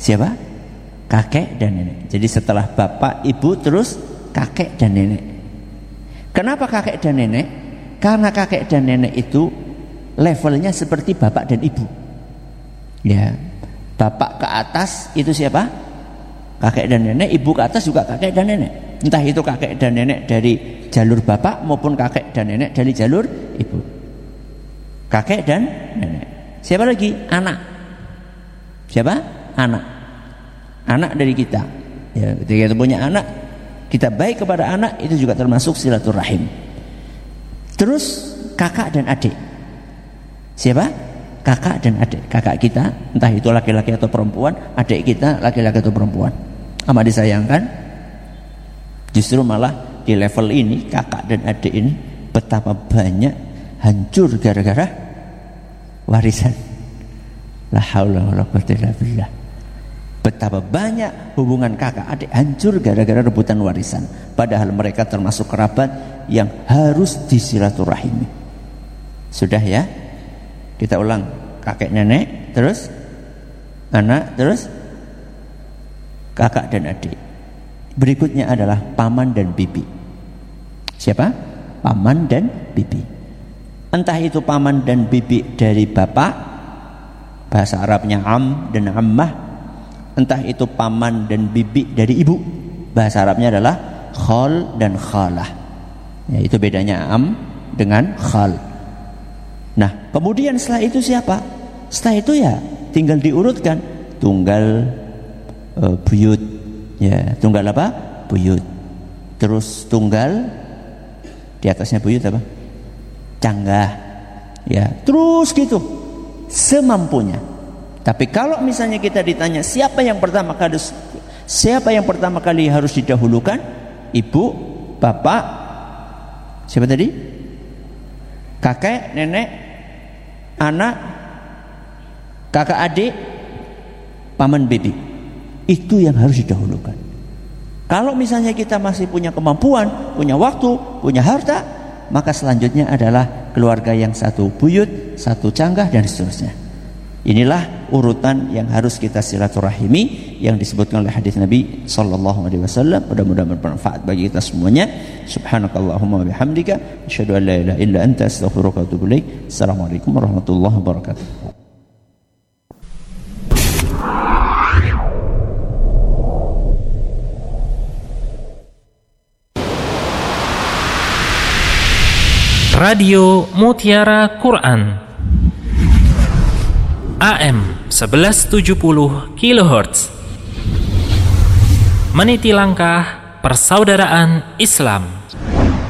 Siapa? Kakek dan nenek. Jadi setelah bapak, ibu, terus kakek dan nenek. Kenapa kakek dan nenek? Karena kakek dan nenek itu levelnya seperti bapak dan ibu. Ya, bapak ke atas itu siapa? Kakek dan nenek. Ibu ke atas juga kakek dan nenek. Entah itu kakek dan nenek dari jalur bapak maupun kakek dan nenek dari jalur ibu. Kakek dan nenek. Siapa lagi? Anak. Siapa? Anak. Anak dari kita. Ya, ketika kita punya anak, kita baik kepada anak, itu juga termasuk silaturahim. Terus kakak dan adik. Siapa? Kakak dan adik. Kakak kita, entah itu laki-laki atau perempuan, adik kita laki-laki atau perempuan. Amat disayangkan, justru malah di level ini kakak dan adik ini betapa banyak hancur gara-gara warisan. La haula wala quwwata illa billah. Betapa banyak hubungan kakak adik hancur gara-gara rebutan warisan. Padahal mereka termasuk kerabat yang harus disilaturahimi. Sudah ya? Kita ulang. Kakek nenek, terus anak, terus kakak dan adik. Berikutnya adalah paman dan bibi. Siapa? Paman dan bibi. Entah itu paman dan bibi dari bapak, bahasa Arabnya am dan ammah. Entah itu paman dan bibi dari ibu, bahasa Arabnya adalah khal dan khalah. Ya, itu bedanya am dengan khal. Nah, kemudian setelah itu siapa? Setelah itu ya tinggal diurutkan. Tunggal buyut. Ya, tunggal apa? Buyut. Terus tunggal di atasnya buyut apa? Canggah. Ya, terus gitu. Semampunya. Tapi kalau misalnya kita ditanya siapa yang pertama kali harus didahulukan? Ibu, bapak, siapa tadi? Kakek, nenek, anak, kakak adik, paman bibi. Itu yang harus didahulukan. Kalau misalnya kita masih punya kemampuan, punya waktu, punya harta, maka selanjutnya adalah keluarga yang satu buyut, satu canggah, dan seterusnya. Inilah urutan yang harus kita silaturahimi yang disebutkan oleh hadis Nabi sallallahu alaihi wasallam. Mudah-mudahan bermanfaat bagi kita semuanya. Subhanakallahumma wa bihamdika asyhadu an la ilaha illa anta astaghfiruka wa atubu ilaik. Assalamualaikum warahmatullahi wabarakatuh. Radio Mutiara Quran AM 1170 kHz, meniti langkah persaudaraan Islam.